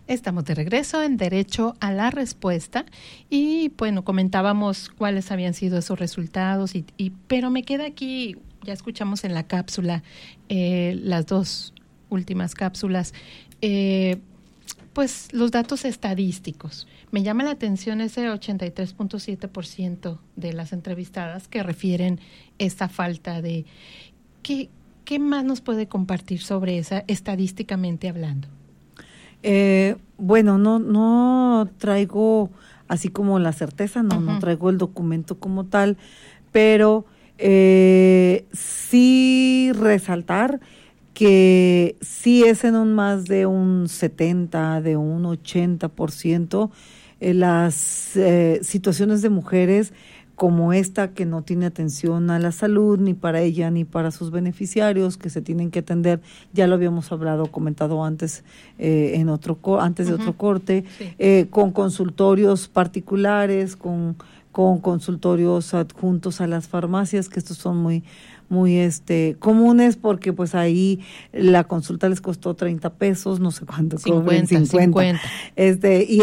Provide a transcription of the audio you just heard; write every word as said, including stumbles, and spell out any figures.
Estamos de regreso en Derecho a la Respuesta y bueno, comentábamos cuáles habían sido esos resultados, y, y pero me queda aquí, ya escuchamos en la cápsula, eh, las dos últimas cápsulas, eh, pues los datos estadísticos. Me llama la atención ese ochenta y tres punto siete por ciento de las entrevistadas que refieren esta falta de... ¿Qué, qué más nos puede compartir sobre esa estadísticamente hablando? Eh, bueno, no no traigo así como la certeza, no, uh-huh. no traigo el documento como tal, pero eh, sí resaltar que sí es en un más de un setenta, de un ochenta por ciento eh, las eh, situaciones de mujeres como esta que no tiene atención a la salud ni para ella ni para sus beneficiarios, que se tienen que atender, ya lo habíamos hablado, comentado antes eh, en otro antes de uh-huh. otro corte, sí. eh, con consultorios particulares, con, con consultorios adjuntos a las farmacias, que estos son muy muy este comunes porque pues ahí la consulta les costó treinta pesos, no sé cuánto cobren, cincuenta, cincuenta. Este, y